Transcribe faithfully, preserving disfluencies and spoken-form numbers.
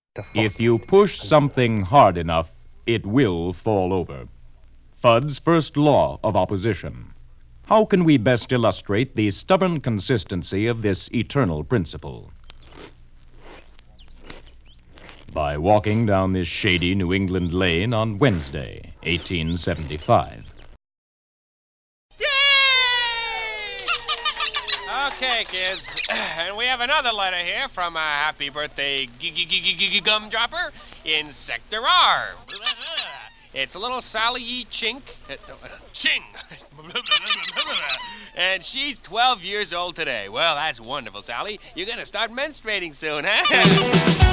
If you push something hard enough, it will fall over. Fudd's first law of opposition. How can we best illustrate the stubborn consistency of this eternal principle? By walking down this shady New England lane on Wednesday, eighteen seventy-five. Okay, kids, and we have another letter here from a happy birthday gumdropper in Sector R. It's a little Sally E. Chink. Uh, no, uh, Ching! And she's twelve years old today. Well, that's wonderful, Sally. You're going to start menstruating soon, huh?